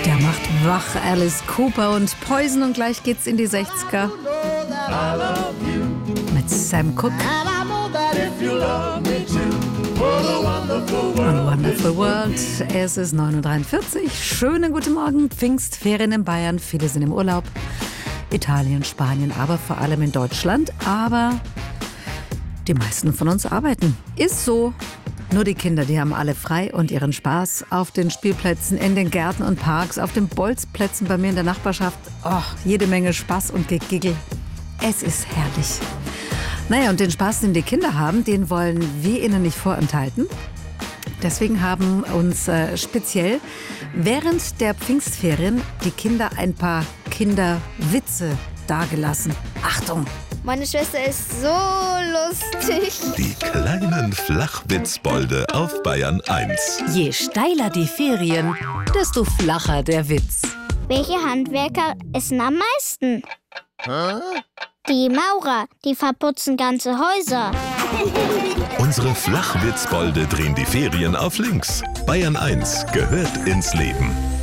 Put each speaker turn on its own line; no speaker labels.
Der macht wach, Alice Cooper und Poison, und gleich geht's in die 60er mit Sam Cooke und Wonderful World. Es ist 9:43 Uhr. Schönen guten Morgen. Pfingstferien in Bayern. Viele sind im Urlaub. Italien, Spanien, aber vor allem in Deutschland. Aber die meisten von uns arbeiten. Ist so. Nur die Kinder, die haben alle frei und ihren Spaß auf den Spielplätzen, in den Gärten und Parks, auf den Bolzplätzen bei mir in der Nachbarschaft. Oh, jede Menge Spaß und Gegiggel. Es ist herrlich. Naja, und den Spaß, den die Kinder haben, den wollen wir ihnen nicht vorenthalten. Deswegen haben uns speziell während der Pfingstferien die Kinder ein paar Kinderwitze dagelassen. Achtung!
Meine Schwester ist so lustig.
Die kleinen Flachwitzbolde auf Bayern 1.
Je steiler die Ferien, desto flacher der Witz.
Welche Handwerker essen am meisten? Die Maurer, die verputzen ganze Häuser.
Unsere Flachwitzbolde drehen die Ferien auf links. Bayern 1 gehört ins Leben.